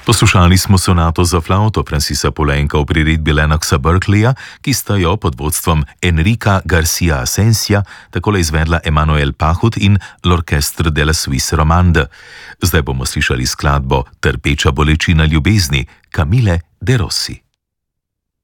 Poslušali smo sonato za flavto Francisa Poulenca v priredbi Lennoxa Berkeleyja, ki sta jo pod vodstvom Enrica Garcia Asensija takole izvedla Emmanuel Pahut in l'Orchestre de la Suisse Romande. Zdaj bomo slišali skladbo Trpeča bolečina ljubezni Camille de Rossi.